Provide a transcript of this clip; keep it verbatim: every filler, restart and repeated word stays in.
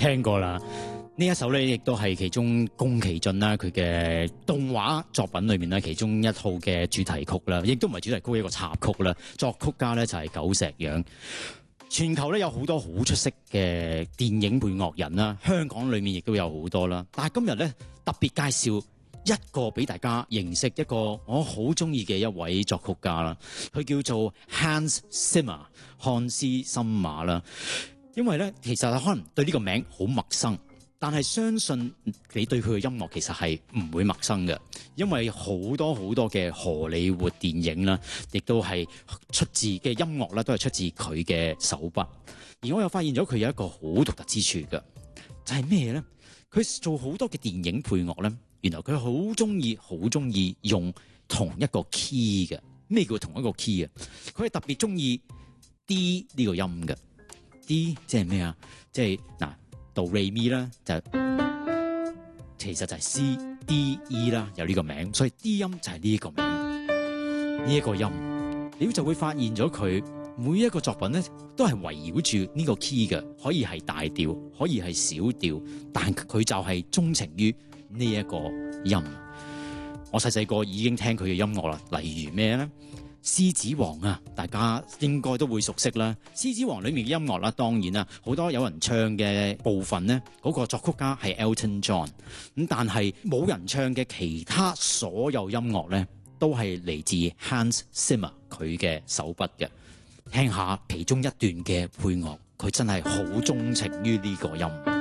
聽過啦。呢一首咧，亦都係其中宮崎駿啦，佢嘅動畫作品裏面咧，其中一套嘅主題曲啦，亦都唔係主題曲，一個插曲啦。作曲家咧就係久石讓。全球咧有好多好出色嘅電影配樂人啦，香港裏面亦都有好多啦。但係今日咧特別介紹一個俾大家認識一個我好中意嘅一位作曲家啦，佢叫做 Hans Zimmer 漢斯森馬啦。因為咧其實可能對呢個名好陌生，但係相信你對佢嘅音樂其實係唔會陌生嘅，因為好多好多嘅荷里活電影啦，亦都係出自嘅音樂啦，都係出自佢嘅手筆。而我又發現咗佢有一個好獨特之處嘅，就係咩咧？佢做好多嘅電影配樂咧，原來佢好中意、好中意用同一個 key 嘅。咩叫同一個 key 啊？佢係特別中意 D 呢個音嘅。D 即係咩啊？即係嗱。Do Re Mi 啦，就其實就係 C D E 啦，有呢個名，所以 D 音就係呢個名，呢、這、一個音，你就會發現咗佢每一個作品咧，都係圍繞住呢個 key 嘅，可以係大調，可以係小調，但佢就係鍾情於呢一個音。我細細個已經聽佢嘅音樂啦，例如咩咧？獅子王啊，大家應該都會熟悉啦。獅子王裏面嘅音樂啦，當然啦，好多有人唱嘅部分呢，嗰、那個作曲家係 Elton John。咁但係冇人唱嘅其他所有音樂呢，都係嚟自 Hans Zimmer 佢嘅手筆嘅。聽下其中一段嘅配樂，佢真係好鍾情於呢個音。